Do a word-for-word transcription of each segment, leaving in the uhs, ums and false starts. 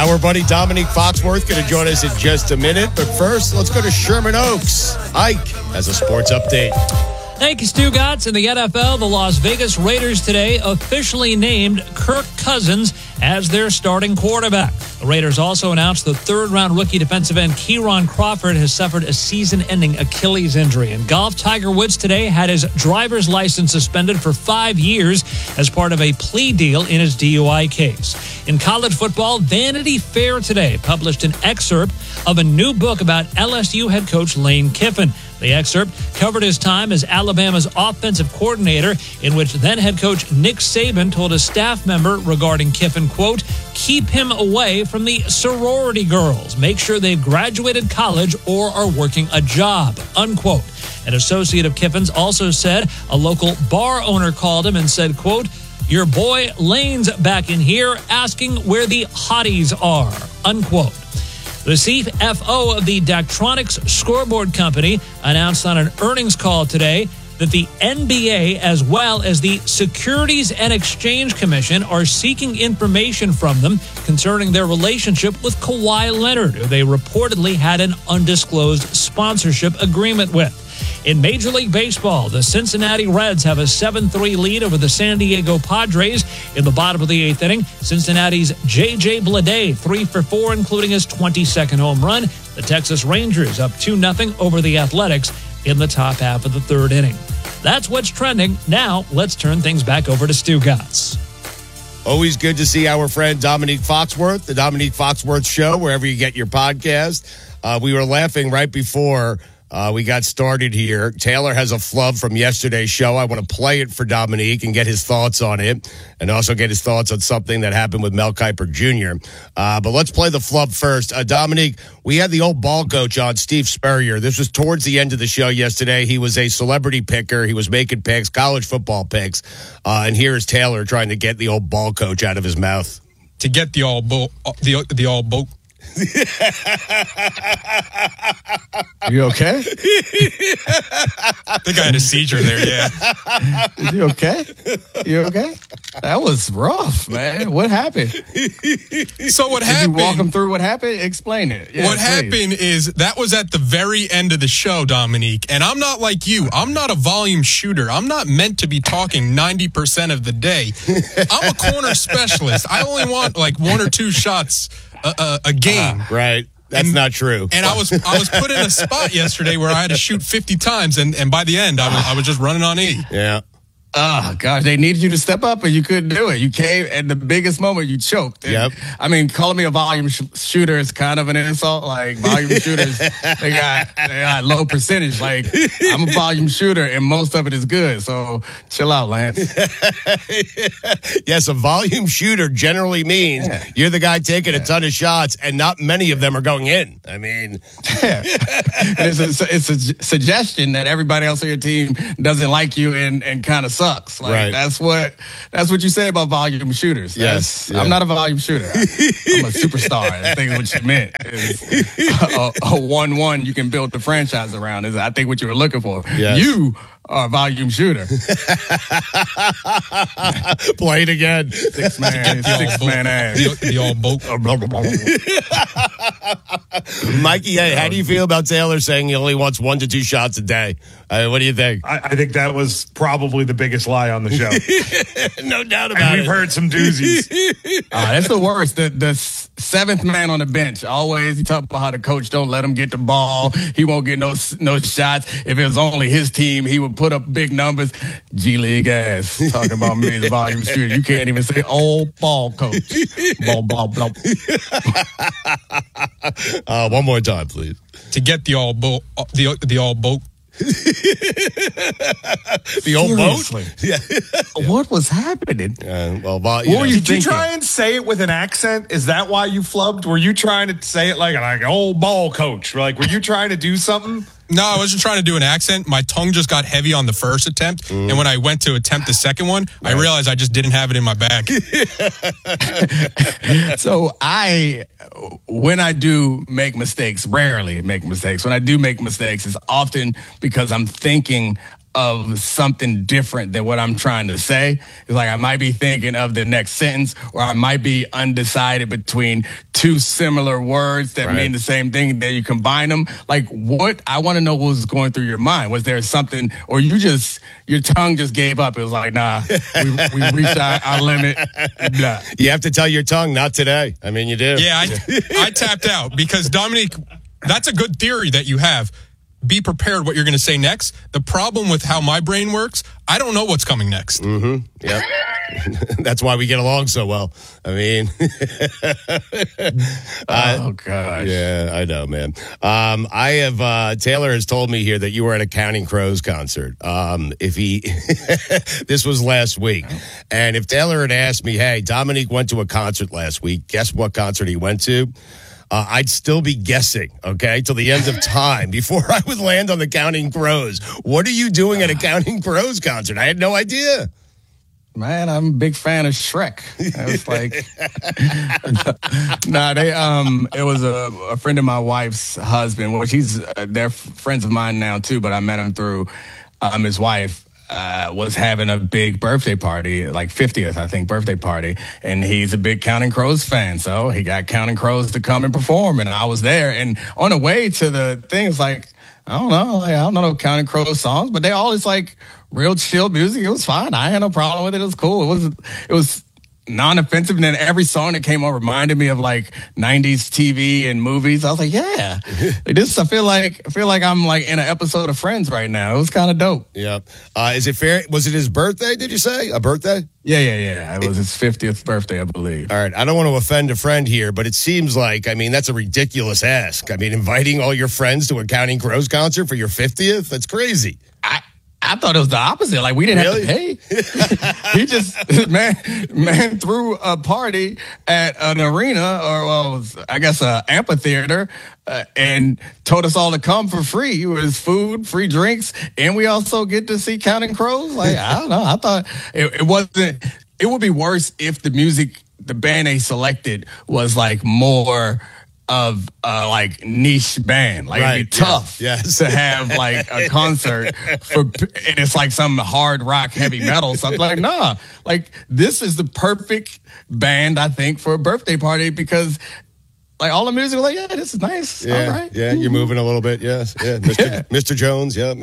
Our buddy Dominique Foxworth going to join us in just a minute. But first, let's go to Sherman Oaks. Ike has a sports update. Thank you, Stu Gatz. In the N F L, the Las Vegas Raiders today officially named Kirk Cousins as their starting quarterback. The Raiders also announced the third-round rookie defensive end Kieran Crawford has suffered a season-ending Achilles injury. In golf, Tiger Woods today had his driver's license suspended for five years as part of a plea deal in his D U I case. In college football, Vanity Fair today published an excerpt of a new book about L S U head coach Lane Kiffin. The excerpt covered his time as Alabama's offensive coordinator, in which then head coach Nick Saban told a staff member regarding Kiffin, quote, keep him away from the sorority girls. Make sure they've graduated college or are working a job, unquote. An associate of Kiffin's also said a local bar owner called him and said, quote, your boy Lane's back in here asking where the hotties are, unquote. The C F O of the Daktronics Scoreboard Company announced on an earnings call today that the N B A, as well as the Securities and Exchange Commission, are seeking information from them concerning their relationship with Kawhi Leonard, who they reportedly had an undisclosed sponsorship agreement with. In Major League Baseball, the Cincinnati Reds have a seven three lead over the San Diego Padres in the bottom of the eighth inning. Cincinnati's J J Bleday, three for four, including his twenty-second home run. The Texas Rangers up two nothing over the Athletics in the top half of the third inning. That's what's trending. Now, let's turn things back over to Stu Gatz. Always good to see our friend Dominique Foxworth, the Dominique Foxworth Show, wherever you get your podcast. Uh, we were laughing right before Uh, we got started here. Taylor has a flub from yesterday's show. I want to play it for Dominique and get his thoughts on it, and also get his thoughts on something that happened with Mel Kiper Junior Uh, but let's play the flub first. Uh, Dominique, we had the old ball coach on, Steve Spurrier. This was towards the end of the show yesterday. He was a celebrity picker. He was making picks, college football picks. Uh, and here is Taylor trying to get the old ball coach out of his mouth. To get the all bo- the the all boat. You okay? I think I had a seizure there, yeah. Is you okay? You okay? That was rough, man. What happened? So what Did happened? you walk him through what happened? Explain it. Yeah, what please. happened is that was at the very end of the show, Dominique. And I'm not like you. I'm not a volume shooter. I'm not meant to be talking ninety percent of the day. I'm a corner specialist. I only want like one or two shots a, a, a game. Uh, right. That's and, not true. And I was I was put in a spot yesterday where I had to shoot fifty times, and, and by the end, I was, I was just running on E. Yeah. Oh, gosh, they needed you to step up, and you couldn't do it. You came at the biggest moment, you choked. And, yep. I mean, calling me a volume sh- shooter is kind of an insult. Like, volume shooters, they got, they got low percentage. Like, I'm a volume shooter, and most of it is good. So, chill out, Lance. Yes, a volume shooter generally means yeah. you're the guy taking yeah. a ton of shots, and not many of them are going in. I mean. Yeah. it's, a, it's a suggestion that everybody else on your team doesn't like you and, and kind of sucks. Sucks. Like, right. That's what that's what you say about volume shooters. Yes, yeah. I'm not a volume shooter. I, I'm a superstar. I think what you meant is a one-one you can build the franchise around. Is I think what you were looking for. Yes. You are a volume shooter. Play it again. Six man, six man ass. The, the old boat. Mikey, hey, how do you feel about Taylor saying he only wants one to two shots a day? Uh, what do you think? I, I think that was probably the biggest lie on the show. No doubt about and we've it. We've heard some doozies. Uh, that's the worst. The, the seventh man on the bench. Always, he talk about how the coach don't let him get the ball. He won't get no no shots. If it was only his team, he would put up big numbers. G League ass. Talking about me as a volume shooter. You can't even say old ball coach. Ball, ball, ball. Uh, one more time, please. To get the all boat. The, the all boat. The old Seriously? boat? Yeah. What was happening? Uh, well, but, you what know. were you Did thinking? you try and say it with an accent? Is that why you flubbed? Were you trying to say it like like old ball coach? Like, were you trying to do something? No, I wasn't trying to do an accent. My tongue just got heavy on the first attempt. Mm. And when I went to attempt the second one, right. I realized I just didn't have it in my bag. So I, when I do make mistakes, rarely make mistakes. When I do make mistakes, it's often because I'm thinking of something different than what I'm trying to say. It's like I might be thinking of the next sentence, or I might be undecided between two similar words that Right. mean the same thing. Then you combine them. Like, what? I want to know what was going through your mind. Was there something, or you just your tongue just gave up? It was like, nah, we, we reached our, our limit. Nah. You have to tell your tongue, not today. I mean, you do. Yeah, I, I tapped out because, Dominique, that's a good theory that you have. Be prepared what you're going to say next. The problem with how my brain works, I don't know what's coming next. Mm-hmm. Yep. That's why we get along so well. I mean, Oh gosh. yeah, I know, man. Um, I have uh, Taylor has told me here that you were at a Counting Crows concert. Um, if he, this was last week, and if Taylor had asked me, "Hey, Dominique went to a concert last week. Guess what concert he went to?" Uh, I'd still be guessing, okay, till the end of time before I would land on the Counting Crows. What are you doing at a Counting Crows concert? I had no idea. Man, I'm a big fan of Shrek. I was like, nah, they, um, it was a, a friend of my wife's husband, which he's, uh, they're friends of mine now too, but I met him through, um, his wife. Uh, was having a big birthday party, like fiftieth, I think, birthday party. And he's a big Counting Crows fan. So he got Counting Crows to come and perform. And I was there. And on the way to the thing, it's like, I don't know. Like, I don't know no Counting Crows songs, but they always like real chill music. It was fine. I had no problem with it. It was cool. It was, it was non-offensive. And then every song that came on reminded me of like nineties T V and movies. I was like, yeah, like, this, I feel like, I feel like I'm like in an episode of Friends right now. It was kind of dope. Yep. Uh, is it fair? Was it his birthday? Did you say a birthday? Yeah, yeah, yeah. It was his fiftieth birthday, I believe. All right. I don't want to offend a friend here, but it seems like, I mean, that's a ridiculous ask. I mean, inviting all your friends to a Counting Crows concert for your fiftieth? That's crazy. I, I thought it was the opposite. Like, we didn't Really? have to pay. He just, man, man threw a party at an arena, or well, it was, I guess, an amphitheater, uh, and told us all to come for free. It was food, free drinks, and we also get to see Counting Crows. Like, I don't know. I thought it, it wasn't, it would be worse if the music, the band they selected was like more of uh like niche band. Like, Right, it'd be tough yes, yes. to have like a concert for, and it's like some hard rock, heavy metal, something like, nah, like this is the perfect band, I think, for a birthday party, because like all the music was like, yeah, this is nice. Yeah. All right. Yeah. You're moving a little bit. Yes. Yeah. Mister Yeah. Mister Jones. Yeah.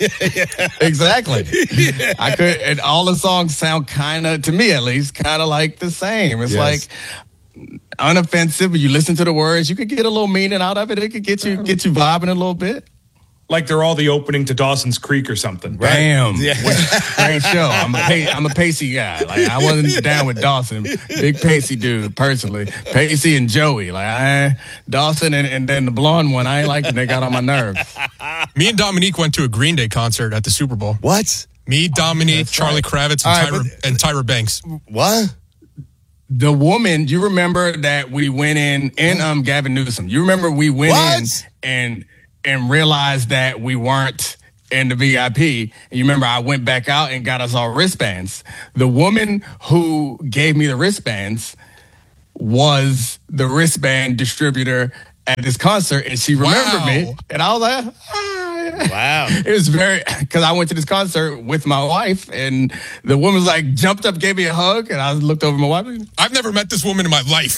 Exactly. I could, and all the songs sound kind of, to me at least, kind of like the same. It's Yes. like unoffensive. You listen to the words, you could get a little meaning out of it. It could get you get you vibing a little bit. Like they're all the opening to Dawson's Creek or something. Bam! Yeah. Great show. I'm a pa- I'm a Pacey guy. Like, I wasn't down with Dawson. Big Pacey dude, personally. Pacey and Joey. Like, I Dawson and, and then the blonde one. I ain't like them. They got on my nerves. Me and Dominique went to a Green Day concert at the Super Bowl. What? Me, Dominique, Charlie Kravitz, and, All right, Tyra, but- and Tyra Banks. What? The woman, you remember that we went in and um Gavin Newsom. You remember we went What? in and and realized that we weren't in the V I P. And you remember I went back out and got us all wristbands. The woman who gave me the wristbands was the wristband distributor at this concert, and she remembered Wow. me. And I was like, ah. Wow. It was very, because I went to this concert with my wife, and the woman was like, jumped up, gave me a hug, and I looked over at my wife. I've never met this woman in my life.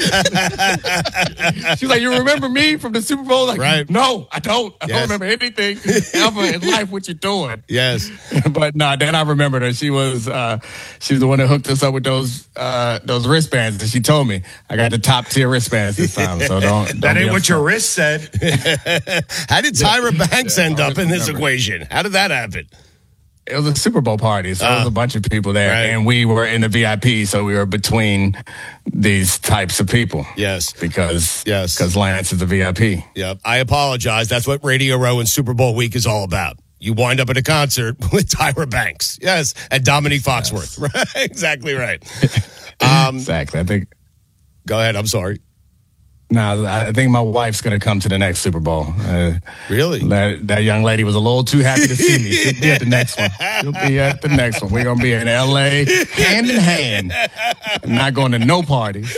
She's like, you remember me from the Super Bowl? Like, Right. no, I don't. I Yes. don't remember anything ever in life what you're doing. Yes. But no, then I remembered her. She was uh, she was the one that hooked us up with those uh, those wristbands, and she told me I got the top tier wristbands this time. So don't. don't That be ain't what upset. your wrist said. How did Tyra Banks end up in this equation? How did that happen? It was a Super Bowl party, so there was a bunch of people there, right. and we were in the V I P, so we were between these types of people. Yes. Because Yes. because Lance is a V I P. Yep. I apologize. That's what Radio Row and Super Bowl week is all about. You wind up at a concert with Tyra Banks. Yes. And Dominique Foxworth. Right. Exactly right. Um, Exactly. I think. go ahead. I'm sorry. No, I think my wife's going to come to the next Super Bowl. Uh, Really? that, that young lady was a little too happy to see me. She'll be at the next one. She'll be at the next one. We're going to be in L A hand in hand. Not going to no parties.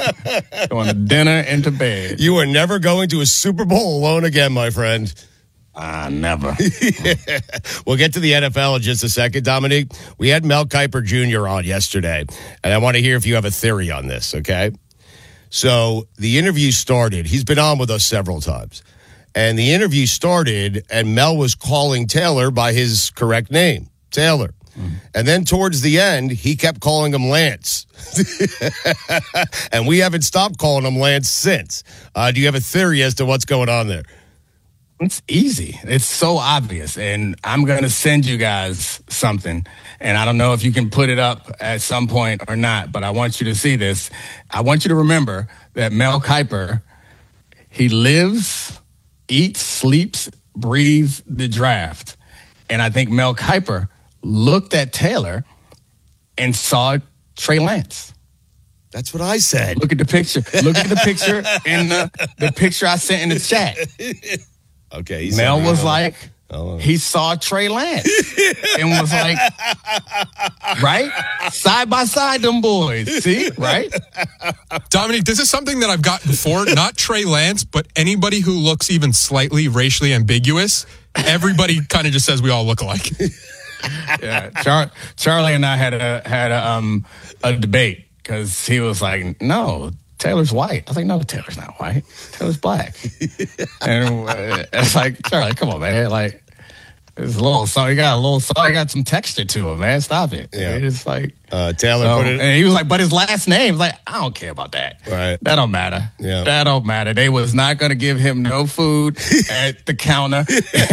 Going to dinner and to bed. You are never going to a Super Bowl alone again, my friend. Uh, never. Yeah. We'll get to the N F L in just a second, Dominique. We had Mel Kiper Junior on yesterday, and I want to hear if you have a theory on this, okay? So the interview started. He's been on with us several times. And the interview started, and Mel was calling Taylor by his correct name, Taylor. Mm-hmm. And then towards the end, he kept calling him Lance. And we haven't stopped calling him Lance since. Uh, do you have a theory as to what's going on there? It's easy. It's so obvious. And I'm going to send you guys something. And I don't know if you can put it up at some point or not, but I want you to see this. I want you to remember that Mel Kiper, he lives, eats, sleeps, breathes the draft. And I think Mel Kiper looked at Taylor and saw Trey Lance. That's what I said. Look at the picture. Look at the picture in the, the picture I sent in the chat. Okay. Mel was like, oh. He saw Trey Lance and was like, right? Side by side, them boys. See? Right? Dominique, this is something that I've got before. Not Trey Lance, but anybody who looks even slightly racially ambiguous. Everybody kind of just says we all look alike. Yeah. Char- Charlie and I had a, had a, um, a debate because he was like, no, Taylor's white. I was like, no, Taylor's not white. Taylor's black. And uh, it's like, Charlie, come on, man. Like, it's a little song. You got a little song. You got some texture to it, man. Stop it. Yeah. It's like uh, Taylor so, put it. And he was like, but his last name. Like, I don't care about that. Right. That don't matter. Yeah. That don't matter. They was not going to give him no food at the counter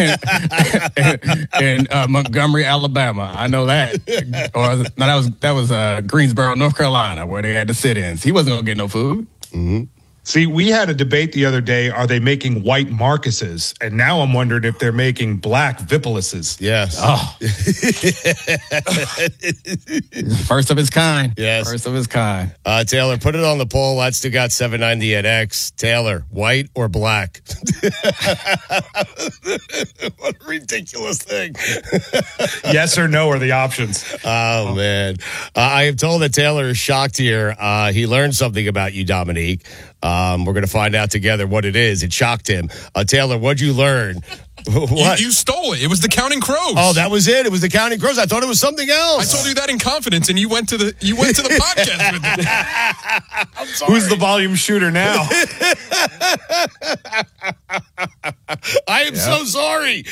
in, in uh, Montgomery, Alabama. I know that. Or no, that was that was uh, Greensboro, North Carolina, where they had the sit-ins. He wasn't going to get no food. Mm-hmm. See, we had a debate the other day. Are they making white Marcuses? And now I'm wondering if they're making black Vipuluses. Yes. Oh. First of its kind. Yes. First of its kind. Uh, Taylor, put it on the poll. That's still got seven ninety at X. Taylor, white or black? What a ridiculous thing. Yes or no are the options. Oh, man. Uh, I am told that Taylor is shocked here. Uh, he learned something about you, Dominique. Um, we're going to find out together what it is. It shocked him. Uh, Taylor, what'd you learn? What? You, you stole it. It was the Counting Crows. Oh, that was it. It was the Counting Crows. I thought it was something else. I told you that in confidence, and you went to the you went to the podcast with it. I'm sorry. Who's the volume shooter now? I am yep. so sorry.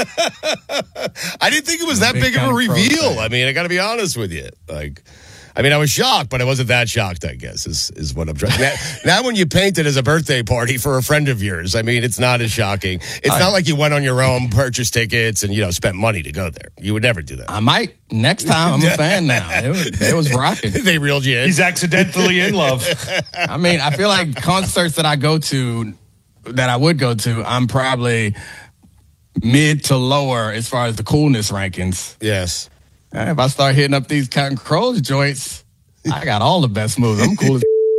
I didn't think it was that big, big of a reveal. I mean, I got to be honest with you. Like, I mean, I was shocked, but I wasn't that shocked, I guess, is, is what I'm trying. Now, now when you paint it as a birthday party for a friend of yours, I mean, it's not as shocking. It's I, not like you went on your own, purchased tickets, and, you know, spent money to go there. You would never do that. I might. Next time, I'm a fan now. It was, it was rocking. They reeled you in. He's accidentally in love. I mean, I feel like concerts that I go to, that I would go to, I'm probably mid to lower as far as the coolness rankings. Yes. If I start hitting up these Counting Crows joints, I got all the best moves. I'm cool as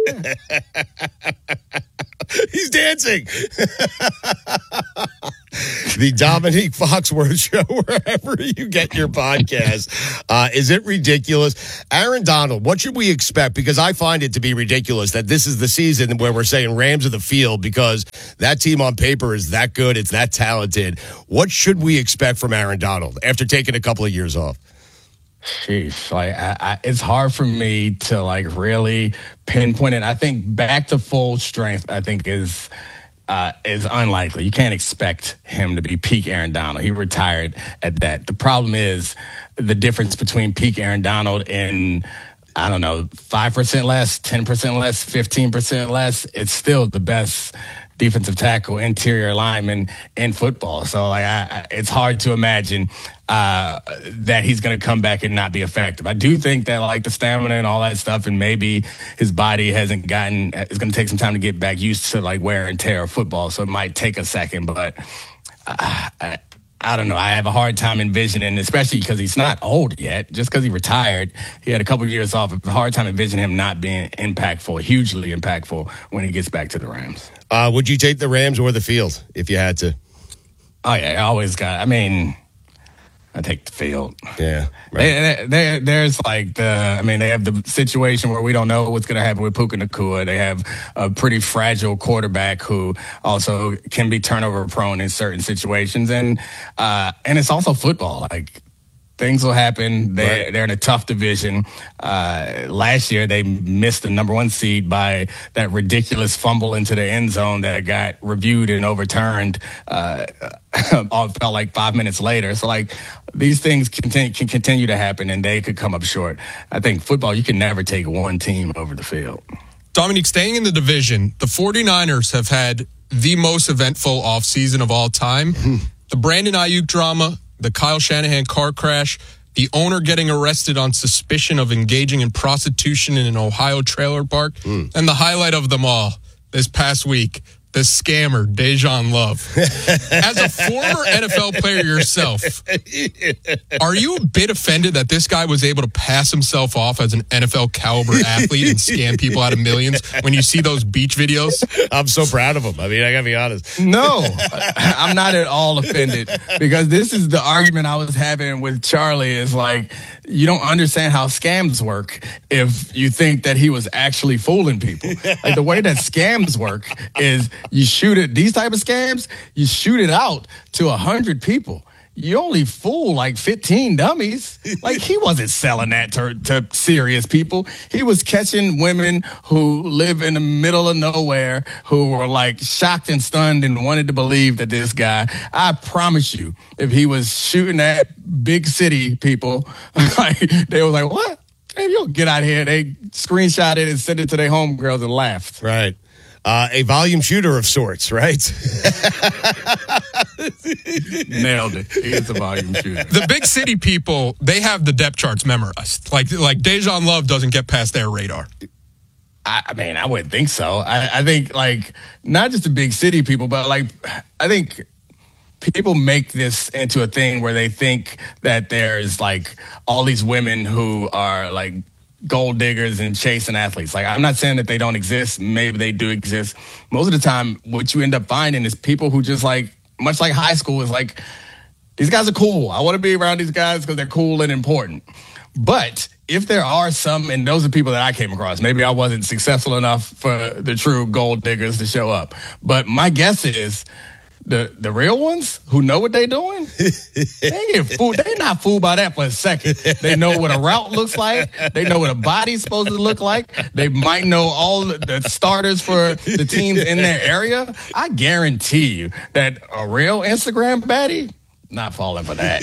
He's dancing. The Dominique Foxworth Show, wherever you get your podcast. Uh, is it ridiculous? Aaron Donald, what should we expect? Because I find it to be ridiculous that this is the season where we're saying Rams of the field because that team on paper is that good. It's that talented. What should we expect from Aaron Donald after taking a couple of years off? Sheesh, like I, I, it's hard for me to like really pinpoint it. I think back to full strength, I think is uh, is unlikely. You can't expect him to be peak Aaron Donald. He retired at that. The problem is the difference between peak Aaron Donald and I don't know five percent less, ten percent less, fifteen percent less. It's still the best defensive tackle, interior lineman in football. So like, I, I, it's hard to imagine uh, that he's going to come back and not be effective. I do think that like the stamina and all that stuff, and maybe his body hasn't gotten. It's going to take some time to get back used to like wear and tear of football. So it might take a second, but uh, I, I don't know. I have a hard time envisioning, especially because he's not old yet. Just because he retired, he had a couple of years off. A hard time envisioning him not being impactful, hugely impactful when he gets back to the Rams. Uh, would you take the Rams or the field if you had to? Oh, yeah, I always got, I mean, I take the field. Yeah. Right. They, they, there's like the, I mean, they have the situation where we don't know what's going to happen with Puka Nacua. They have a pretty fragile quarterback who also can be turnover prone in certain situations. And, uh, and it's also football. Like, things will happen. They, right. They're in a tough division. Uh, last year, they missed the number one seed by that ridiculous fumble into the end zone that got reviewed and overturned. Uh, all felt like five minutes later. So, like, these things continue, can continue to happen, and they could come up short. I think football, you can never take one team over the field. Dominique, staying in the division, the 49ers have had the most eventful offseason of all time. The Brandon Ayuk drama, the Kyle Shanahan car crash, the owner getting arrested on suspicion of engaging in prostitution in an Ohio trailer park, mm. and the highlight of them all this past week, the scammer, Dejan Love. As a former N F L player yourself, are you a bit offended that this guy was able to pass himself off as an N F L caliber athlete and scam people out of millions when you see those beach videos? I'm so proud of him. I mean, I got to be honest. No, I'm not at all offended, because this is the argument I was having with Charlie is like, you don't understand how scams work if you think that he was actually fooling people. Like, the way that scams work is you shoot it, these type of scams, you shoot it out to a hundred people. You only fool like fifteen dummies. Like, he wasn't selling that to, to serious people. He was catching women who live in the middle of nowhere who were like shocked and stunned and wanted to believe that this guy, I promise you, if he was shooting at big city people, like, they were like, what? Hey, you'll get out of here. They screenshot it and sent it to their homegirls and laughed. Right. Uh, a volume shooter of sorts, right? Nailed it. He is a volume shooter. The big city people, they have the depth charts memorized. Like, like Dejan Love doesn't get past their radar. I, I mean, I wouldn't think so. I, I think, like, not just the big city people, but, like, I think people make this into a thing where they think that there's, like, all these women who are, like, gold diggers and chasing athletes. Like, I'm not saying that they don't exist. Maybe they do exist. Most of the time, what you end up finding is people who just, like, much like high school, is like, these guys are cool. I want to be around these guys because they're cool and important. But if there are some, and those are people that I came across, maybe I wasn't successful enough for the true gold diggers to show up. But my guess is The the real ones who know what they're doing, they get fooled. They're not fooled by that for a second. They know what a route looks like. They know what a body's supposed to look like. They might know all the starters for the teams in their area. I guarantee you that a real Instagram baddie, not falling for that.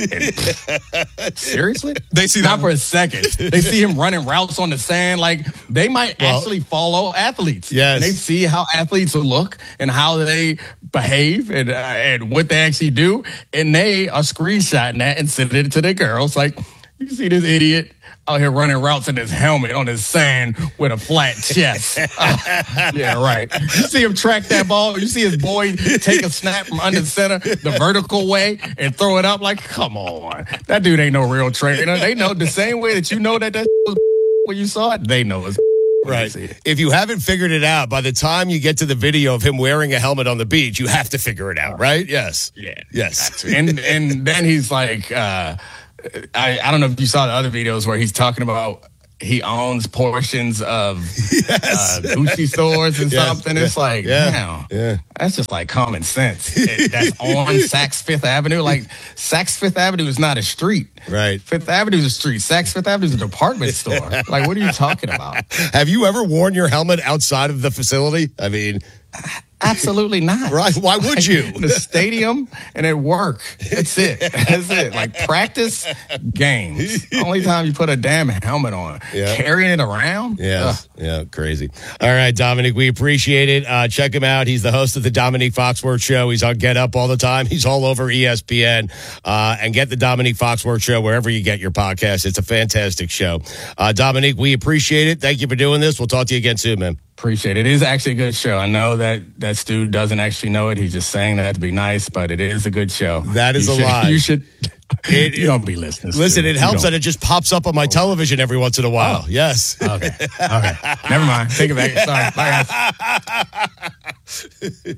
And, seriously? They see Not that. for a second. They see him running routes on the sand. Like, they might Well, actually follow athletes. yes. And they see how athletes look and how they behave and uh, and what they actually do. And they are screenshotting that and sending it to their girls. Like, you see this idiot out here running routes in his helmet on his sand with a flat chest. Uh, yeah, right. You see him track that ball. You see his boy take a snap from under center the vertical way and throw it up. Like, come on. That dude ain't no real trainer. They know the same way that you know that that was when you saw it, they know it's Right. If you haven't figured it out, by the time you get to the video of him wearing a helmet on the beach, you have to figure it out, right? Yes. Yeah. Yes. And and then he's like, uh, I, I don't know if you saw the other videos where he's talking about he owns portions of Yes. uh, Gucci stores and Yes. something. It's like, Yeah. damn, Yeah. that's just like common sense. It, that's on Saks Fifth Avenue. Like, Saks Fifth Avenue is not a street. Right. Fifth Avenue is a street. Saks Fifth Avenue is a department store. Like, what are you talking about? Have you ever worn your helmet outside of the facility? I mean, Absolutely not. right. Why would you? The stadium and at work. That's it. That's it. Like, practice, games. Only time you put a damn helmet on. Yeah. Carrying it around? Yeah, Ugh. yeah, crazy. All right, Dominic, we appreciate it. Uh, check him out. He's the host of the Dominique Foxworth Show. He's on Get Up all the time. He's all over E S P N. Uh, and get the Dominique Foxworth Show wherever you get your podcast. It's a fantastic show. Uh, Dominique, we appreciate it. Thank you for doing this. We'll talk to you again soon, man. Appreciate it. It is actually a good show. I know that that Stu doesn't actually know it. He's just saying that to be nice, but it is a good show. That is You a should- lie. You should. It- you don't be listening. Stu. Listen, it You helps don't. that it just pops up on my television every once in a while. Oh. Yes. Okay. Okay. Never mind. Take it back. Sorry. Bye, guys.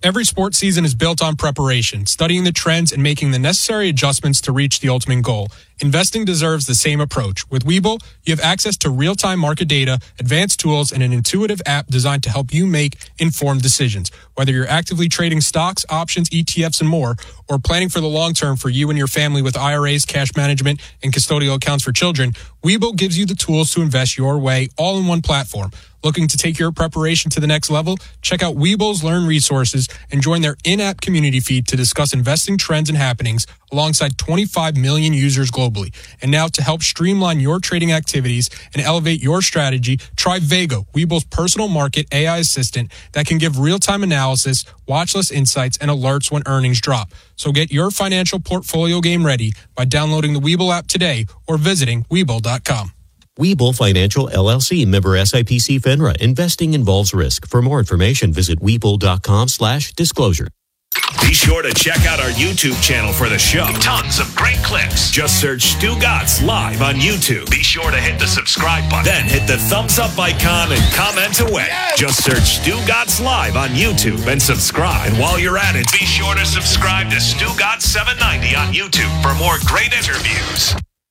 Every sports season is built on preparation, studying the trends and making the necessary adjustments to reach the ultimate goal. Investing deserves the same approach. With Webull, you have access to real-time market data, advanced tools, and an intuitive app designed to help you make informed decisions. Whether you're actively trading stocks, options, E T Fs, and more, or planning for the long term for you and your family with I R As, cash management, and custodial accounts for children, Webull gives you the tools to invest your way all in one platform. Looking to take your preparation to the next level? Check out Webull's Learn resources and join their in-app community feed to discuss investing trends and happenings alongside twenty-five million users globally. And now to help streamline your trading activities and elevate your strategy, try Vago, Webull's personal market A I assistant that can give real-time analysis, watch list insights, and alerts when earnings drop. So get your financial portfolio game ready by downloading the Webull app today or visiting Webull dot com. Webull Financial, L L C, member S I P C FINRA. Investing involves risk. For more information, visit Webull dot com slash disclosure. Be sure to check out our YouTube channel for the show. Tons of great clips. Just search Stu Gatz Live on YouTube. Be sure to hit the subscribe button. Then hit the thumbs up icon and comment away. Yes! Just search Stu Gatz Live on YouTube and subscribe. And while you're at it, be sure to subscribe to Stu Gatz seven ninety on YouTube for more great interviews.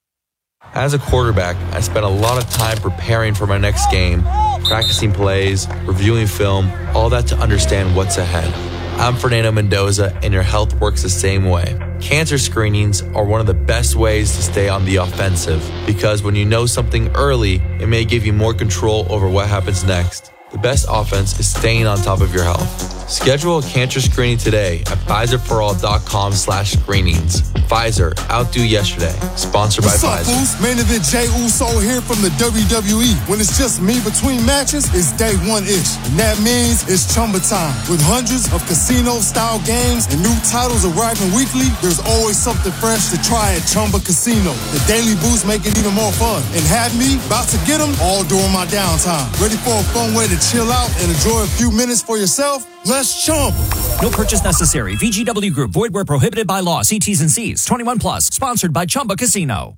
As a quarterback, I spent a lot of time preparing for my next game, practicing plays, reviewing film, all that to understand what's ahead. I'm Fernando Mendoza, and your health works the same way. Cancer screenings are one of the best ways to stay on the offensive, because when you know something early, it may give you more control over what happens next. The best offense is staying on top of your health. Schedule a cancer screening today at Pfizer for all dot com slash screenings. Pfizer, outdo yesterday. Sponsored by What's Pfizer. What's up, Main Event Jey Uso here from the W W E. When it's just me between matches, it's day one-ish. And that means it's Chumba time. With hundreds of casino-style games and new titles arriving weekly, there's always something fresh to try at Chumba Casino. The daily boosts make it even more fun. And have me about to get them all during my downtime. Ready for a fun way to chill out and enjoy a few minutes for yourself? Let's Chumba. No purchase necessary. V G W Group. Void where prohibited by law. See T's and C's. twenty-one plus. Sponsored by Chumba Casino.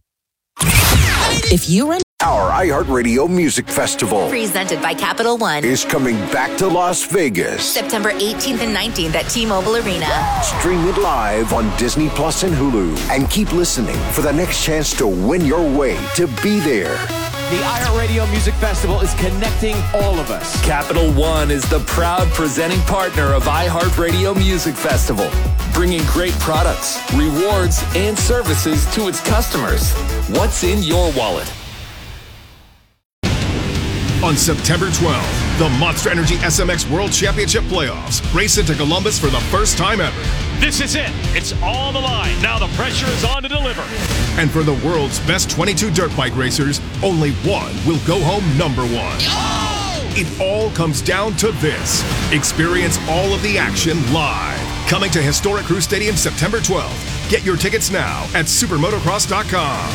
If you run our iHeartRadio Music Festival, presented by Capital One, is coming back to Las Vegas. September eighteenth and nineteenth at T-Mobile Arena. Stream it live on Disney Plus and Hulu. And keep listening for the next chance to win your way to be there. The iHeartRadio Music Festival is connecting all of us. Capital One is the proud presenting partner of iHeartRadio Music Festival, bringing great products, rewards, and services to its customers. What's in your wallet? On September twelfth, the Monster Energy S M X World Championship Playoffs race into Columbus for the first time ever. This is it. It's all on the line. Now the pressure is on to deliver. And for the world's best twenty-two dirt bike racers, only one will go home number one. Oh! It all comes down to this. Experience all of the action live. Coming to historic Crew Stadium September twelfth. Get your tickets now at supermotocross dot com.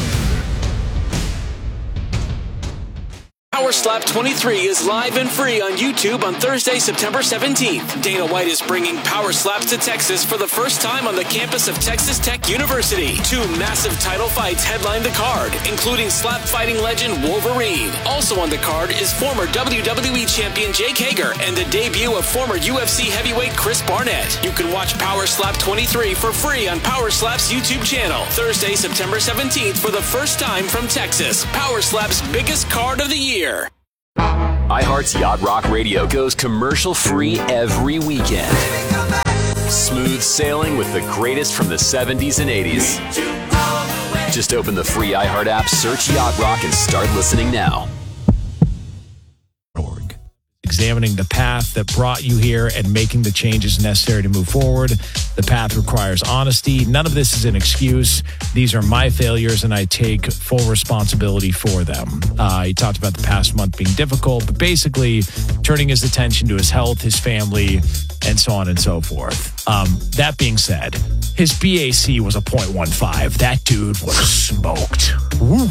Power Slap twenty-three is live and free on YouTube on Thursday, September seventeenth. Dana White is bringing Power Slaps to Texas for the first time on the campus of Texas Tech University. Two massive title fights headline the card, including slap fighting legend Wolverine. Also on the card is former W W E champion Jake Hager and the debut of former U F C heavyweight Chris Barnett. You can watch Power Slap twenty-three for free on Power Slap's YouTube channel. Thursday, September seventeenth for the first time from Texas. Power Slap's biggest card of the year. iHeart's Yacht Rock Radio goes commercial-free every weekend. Smooth sailing with the greatest from the seventies and eighties. Just open the free iHeart app, search Yacht Rock, and start listening now. Examining the path that brought you here and making the changes necessary to move forward. The path requires honesty. None of this is an excuse. These are my failures, and I take full responsibility for them. Uh, he talked about the past month being difficult, but basically turning his attention to his health, his family, and so on and so forth. Um, that being said, his B A C was a point one five. That dude was smoked. Ooh.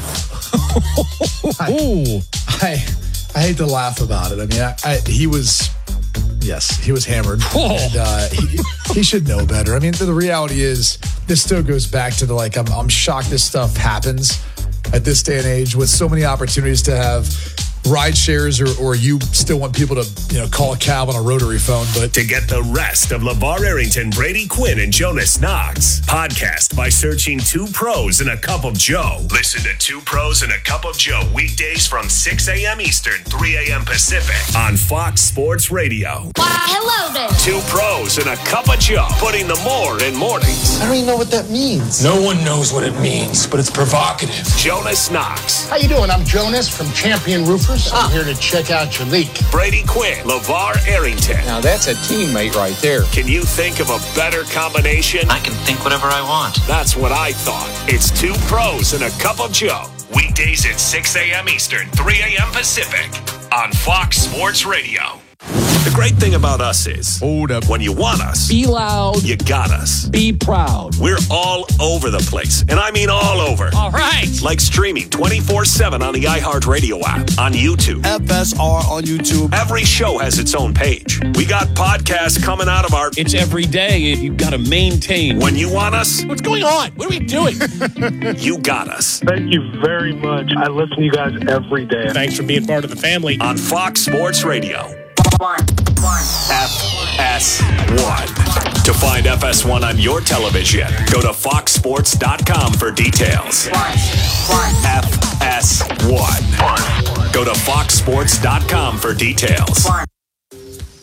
Ooh. I... I hate to laugh about it. I mean, I, I, he was, yes, he was hammered. Oh. And uh, he, he should know better. I mean, the, the reality is, this still goes back to the, like, I'm, I'm shocked this stuff happens at this day and age with so many opportunities to have ride shares, or, or you still want people to, you know, call a cab on a rotary phone. But to get the rest of LeVar Arrington, Brady Quinn, and Jonas Knox, podcast by searching Two Pros and a Cup of Joe. Listen to Two Pros and a Cup of Joe weekdays from six a.m. Eastern, three a.m. Pacific on Fox Sports Radio. Hello there. Two Pros and a Cup of Joe, putting the more in mornings. I don't even know what that means. No one knows what it means, but it's provocative. Jonas Knox. How you doing? I'm Jonas from Champion Roofers. I'm ah. here to check out your leak. Brady Quinn, LeVar Arrington. Now that's a teammate right there. Can you think of a better combination? I can think whatever I want. That's what I thought. It's Two Pros and a Cup of Joe. Weekdays at six a.m. Eastern, three a.m. Pacific on Fox Sports Radio. The great thing about us is, hold up, when you want us, be loud, you got us. Be proud. We're all over the place, and I mean all over. All right. Like streaming twenty-four seven on the iHeartRadio app, on YouTube. F S R on YouTube. Every show has its own page. We got podcasts coming out of our... It's every day. You've got to maintain. When you want us... What's going on? What are we doing? You got us. Thank you very much. I listen to you guys every day. Thanks for being part of the family. On Fox Sports Radio. One. One. F S one. To find F S one on your television, go to fox sports dot com for details. One. One. F S one. Go to fox sports dot com for details. One.